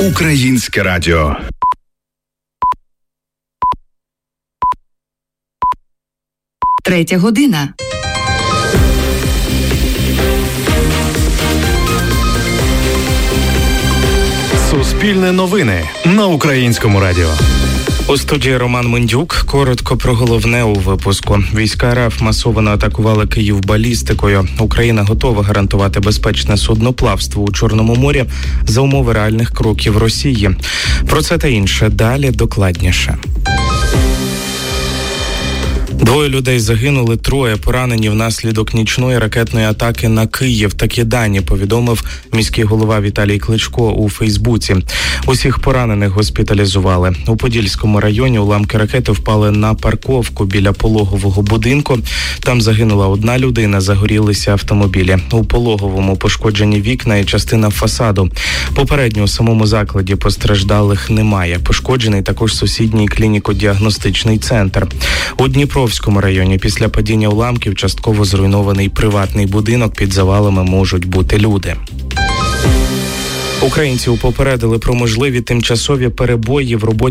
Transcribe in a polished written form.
Українське радіо. Третя година. Суспільне новини на Українському радіо. У студії Роман Мендюк. Коротко про головне у випуску. Війська РФ масово атакували Київ балістикою. Україна готова гарантувати безпечне судноплавство у Чорному морі за умови реальних кроків Росії. Про це та інше далі докладніше. 2 людей загинули, 3 поранені внаслідок нічної ракетної атаки на Київ. Такі дані повідомив міський голова Віталій Кличко у Фейсбуці. Усіх поранених госпіталізували. У Подільському районі уламки ракети впали на парковку біля пологового будинку. Там загинула 1 людина, загорілися автомобілі. У пологовому пошкоджені вікна і частина фасаду. Попередньо у самому закладі постраждалих немає. Пошкоджений також сусідній клініко-діагностичний центр. У Дніпровському районі після падіння уламків частково зруйнований приватний будинок. Під завалами можуть бути люди. Українців попередили про можливі тимчасові перебої в роботі